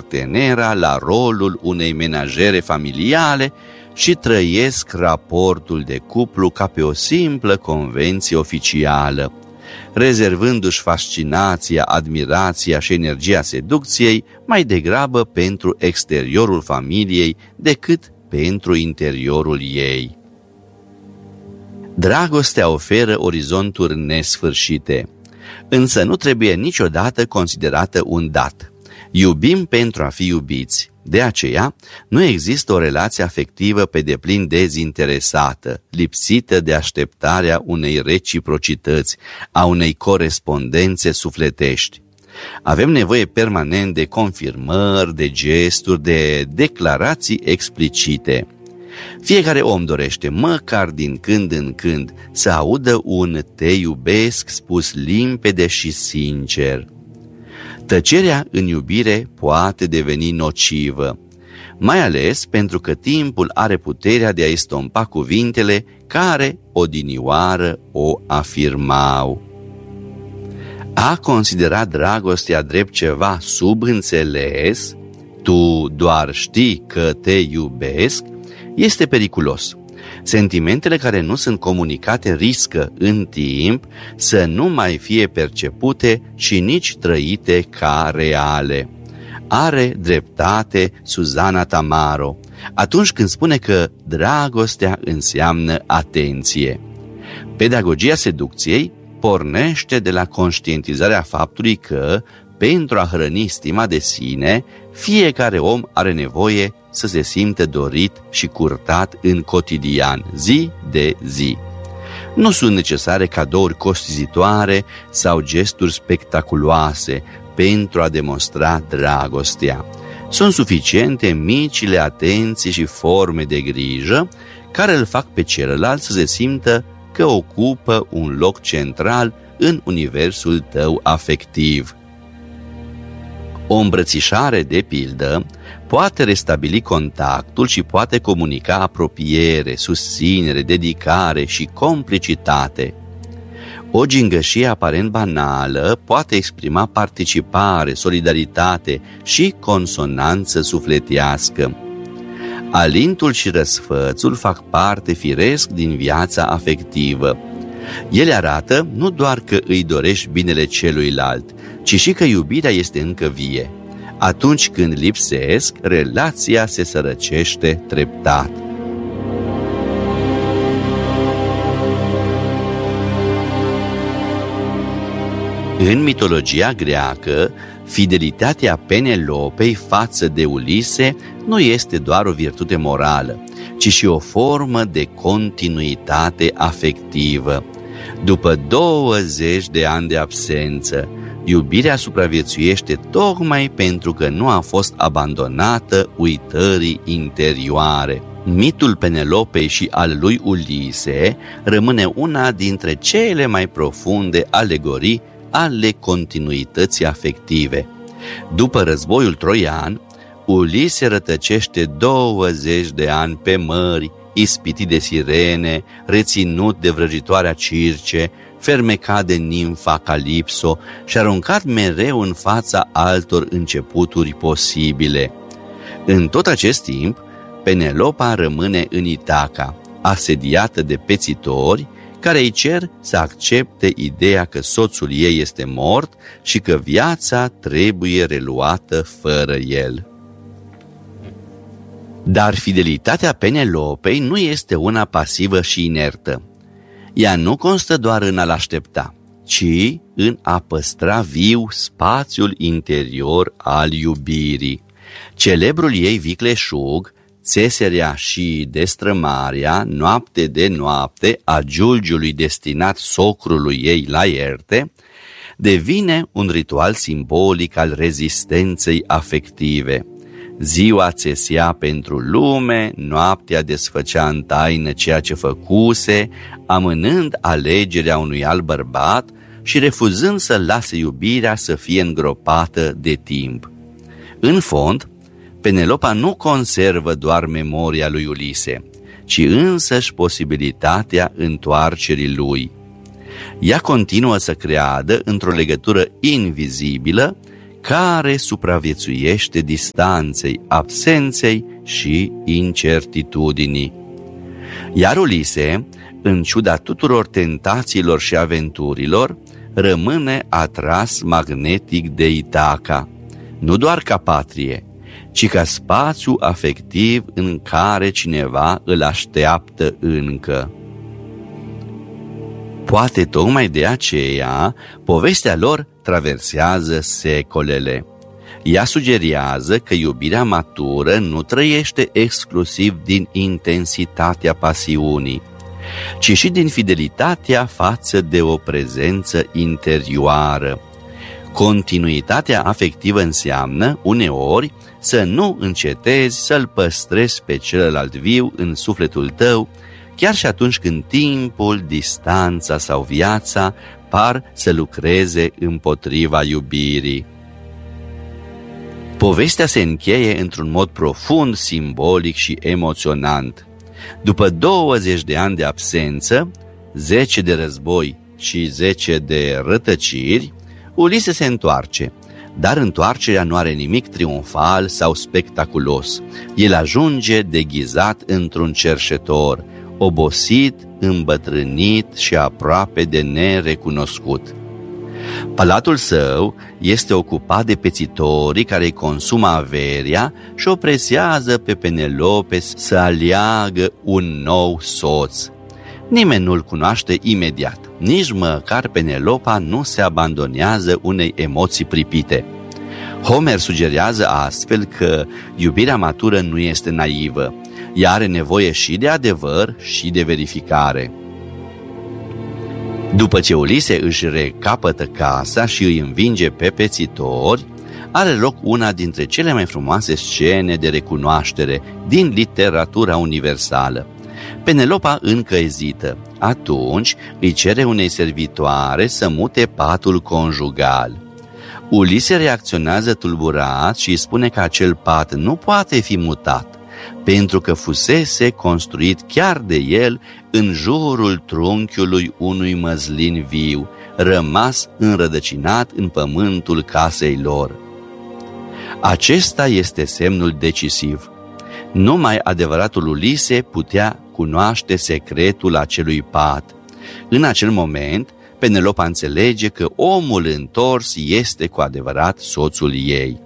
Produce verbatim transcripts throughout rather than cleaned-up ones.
partenera la rolul unei menajere familiale și trăiesc raportul de cuplu ca pe o simplă convenție oficială, rezervându-și fascinația, admirația și energia seducției mai degrabă pentru exteriorul familiei decât pentru interiorul ei. Dragostea oferă orizonturi nesfârșite, însă nu trebuie niciodată considerată un dat. Iubim pentru a fi iubiți. De aceea, nu există o relație afectivă pe deplin dezinteresată, lipsită de așteptarea unei reciprocități, a unei corespondențe sufletești. Avem nevoie permanent de confirmări, de gesturi, de declarații explicite. Fiecare om dorește, măcar din când în când, să audă un te iubesc spus limpede și sincer. Tăcerea în iubire poate deveni nocivă, mai ales pentru că timpul are puterea de a estompa cuvintele care odinioară o afirmau. A considera dragostea drept ceva subînțeles, tu doar știi că te iubesc, este periculos. Sentimentele care nu sunt comunicate riscă în timp să nu mai fie percepute și nici trăite ca reale. Are dreptate Susana Tamaro atunci când spune că dragostea înseamnă atenție. Pedagogia seducției pornește de la conștientizarea faptului că, pentru a hrăni stima de sine, fiecare om are nevoie să se simtă dorit și curtat în cotidian, zi de zi. Nu sunt necesare cadouri costisitoare sau gesturi spectaculoase pentru a demonstra dragostea. Sunt suficiente micile atenții și forme de grijă care îl fac pe celălalt să se simtă că ocupă un loc central în universul tău afectiv. O îmbrățișare, de pildă, poate restabili contactul și poate comunica apropiere, susținere, dedicare și complicitate. O gingășie aparent banală poate exprima participare, solidaritate și consonanță sufletească. Alintul și răsfățul fac parte firesc din viața afectivă. Ele arată nu doar că îi dorești binele celuilalt, ci și că iubirea este încă vie. Atunci când lipsesc, relația se sărăcește treptat. În mitologia greacă, fidelitatea Penelopei față de Ulise nu este doar o virtute morală, ci și o formă de continuitate afectivă. După douăzeci de ani de absență, iubirea supraviețuiește tocmai pentru că nu a fost abandonată uitării interioare. Mitul Penelopei și al lui Ulise rămâne una dintre cele mai profunde alegorii ale continuității afective. După războiul troian, Ulise rătăcește douăzeci de ani pe mări, ispitit de sirene, reținut de vrăjitoarea Circe, fermecat de nimfa Calipso și aruncat mereu în fața altor începuturi posibile. În tot acest timp, Penelopa rămâne în Itaca, asediată de pețitori, care îi cer să accepte ideea că soțul ei este mort și că viața trebuie reluată fără el. Dar fidelitatea Penelopei nu este una pasivă și inertă. Ea nu constă doar în a-l aștepta, ci în a păstra viu spațiul interior al iubirii. Celebrul ei vicleșug, țeserea și destrămarea, noapte de noapte, a giulgiului destinat socrului ei Laerte, devine un ritual simbolic al rezistenței afective. Ziua țesea pentru lume, noaptea desfăcea în taină ceea ce făcuse, amânând alegerea unui alt bărbat și refuzând să lase iubirea să fie îngropată de timp. În fond, Penelopa nu conservă doar memoria lui Ulise, ci însăși posibilitatea întoarcerii lui. Ea continuă să creadă într-o legătură invizibilă care supraviețuiește distanței, absenței și incertitudinii. Iar Ulise, în ciuda tuturor tentațiilor și aventurilor, rămâne atras magnetic de Itaca, nu doar ca patrie, ci ca spațiu afectiv în care cineva îl așteaptă încă. Poate tocmai de aceea, povestea lor traversează secolele. Ea sugerează că iubirea matură nu trăiește exclusiv din intensitatea pasiunii, ci și din fidelitatea față de o prezență interioară. Continuitatea afectivă înseamnă, uneori, să nu încetezi să-l păstrezi pe celălalt viu în sufletul tău, chiar și atunci când timpul, distanța sau viața par să lucreze împotriva iubirii. Povestea se încheie într-un mod profund, simbolic și emoționant. După douăzeci de ani de absență, zece de război și zece de rătăciri, Ulise se întoarce, dar întoarcerea nu are nimic triumfal sau spectaculos. El ajunge deghizat într-un cerșetor, obosit, îmbătrânit și aproape de nerecunoscut. Palatul său este ocupat de pețitorii care îi consumă averia și o presează pe Penelope să aleagă un nou soț. Nimeni nu-l cunoaște imediat, nici măcar Penelopa nu se abandonează unei emoții pripite. Homer sugerează astfel că iubirea matură nu este naivă, ea are nevoie și de adevăr și de verificare. După ce Ulise își recapătă casa și îi învinge pe pețitori, are loc una dintre cele mai frumoase scene de recunoaștere din literatura universală. Penelopa încă ezită, atunci îi cere unei servitoare să mute patul conjugal. Ulise reacționează tulburat și îi spune că acel pat nu poate fi mutat, pentru că fusese construit chiar de el în jurul trunchiului unui măslin viu, rămas înrădăcinat în pământul casei lor. Acesta este semnul decisiv. Numai adevăratul Ulise putea cunoaște secretul acelui pat. În acel moment, Penelopa înțelege că omul întors este cu adevărat soțul ei.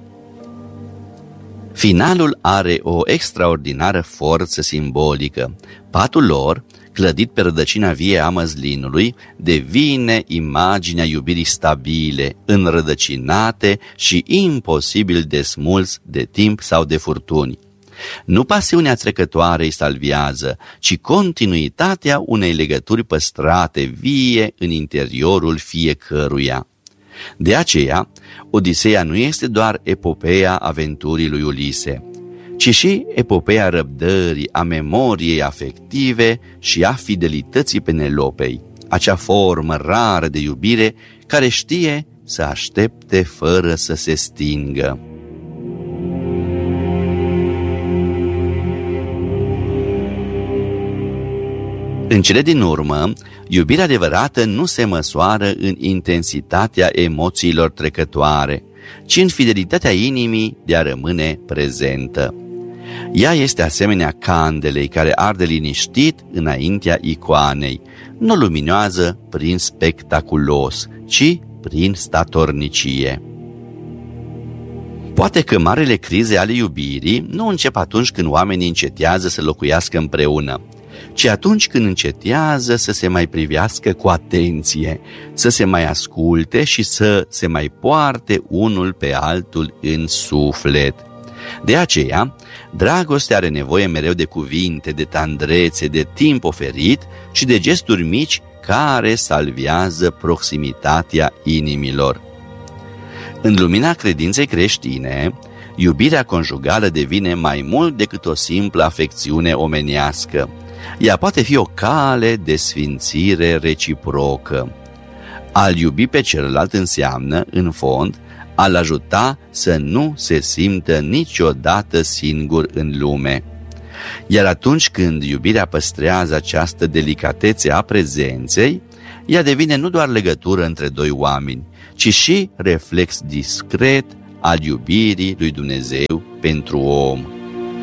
Finalul are o extraordinară forță simbolică. Patul lor, clădit pe rădăcina vie a măslinului, devine imaginea iubirii stabile, înrădăcinate și imposibil de smuls de timp sau de furtuni. Nu pasiunea trecătoare îi salvează, ci continuitatea unei legături păstrate vie în interiorul fiecăruia. De aceea, Odiseea nu este doar epopeea aventurii lui Ulise, ci și epopeea răbdării, a memoriei afective și a fidelității Penelopei, acea formă rară de iubire care știe să aștepte fără să se stingă. În cele din urmă, iubirea adevărată nu se măsoară în intensitatea emoțiilor trecătoare, ci în fidelitatea inimii de a rămâne prezentă. Ea este asemenea candelei care arde liniștit înaintea icoanei, nu luminoasă prin spectaculos, ci prin statornicie. Poate că marele crize ale iubirii nu încep atunci când oamenii încetează să locuiască împreună, ci atunci când încetează să se mai privească cu atenție, să se mai asculte și să se mai poarte unul pe altul în suflet. De aceea, dragostea are nevoie mereu de cuvinte, de tandrețe, de timp oferit și de gesturi mici care salvează proximitatea inimilor. În lumina credinței creștine, iubirea conjugală devine mai mult decât o simplă afecțiune omenească. Ea poate fi o cale de sfințire reciprocă. A-l iubi pe celălalt înseamnă, în fond, a-l ajuta să nu se simtă niciodată singur în lume. Iar atunci când iubirea păstrează această delicatețe a prezenței, ea devine nu doar legătură între doi oameni, ci și reflex discret al iubirii lui Dumnezeu pentru om.